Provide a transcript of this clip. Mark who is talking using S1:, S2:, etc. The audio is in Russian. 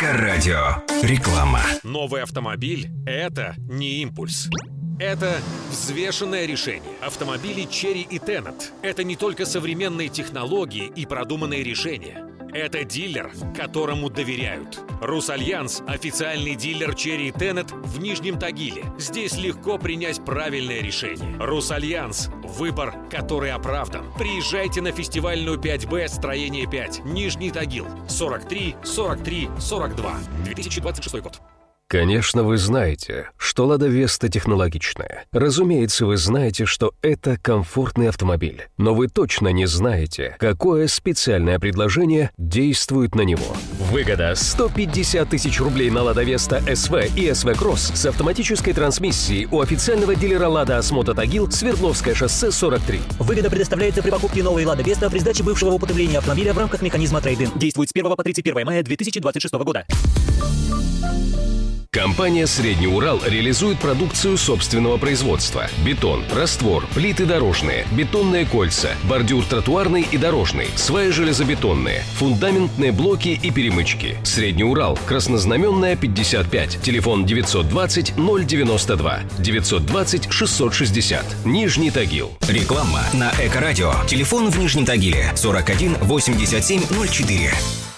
S1: Эко-радио. Реклама.
S2: Новый автомобиль – это не импульс. Это взвешенное решение. Автомобили Chery и Tenet – это не только современные технологии и продуманные решения. Это дилер, которому доверяют. Русальянс – официальный дилер Chery и Tenet в Нижнем Тагиле. Здесь легко принять правильное решение. Русальянс – выбор, который оправдан. Приезжайте на фестивальную 5Б, строение 5, Нижний Тагил, 43 43 42, 2026 год.
S3: Конечно, вы знаете, что «Лада Веста» технологичная. Разумеется, вы знаете, что это комфортный автомобиль. Но вы точно не знаете, какое специальное предложение действует на него. Выгода 150 тысяч рублей на «Лада Веста» СВ и СВ Кросс с автоматической трансмиссией у официального дилера «Лада Осмота Тагил», Свердловское шоссе 43.
S4: Выгода предоставляется при покупке новой «Лада Веста» при сдаче бывшего в употребление автомобиля в рамках механизма трейд-ин. Действует с 1 по 31 мая 2026 года.
S3: Компания «Средний Урал» реализует продукцию собственного производства. Бетон, раствор, плиты дорожные, бетонные кольца, бордюр тротуарный и дорожный, сваи железобетонные, фундаментные блоки и перемычки. «Средний Урал», Краснознаменная, 55, телефон 920 092, 920 660, Нижний Тагил.
S1: Реклама на Эко-радио. Телефон в Нижнем Тагиле 41 87 04.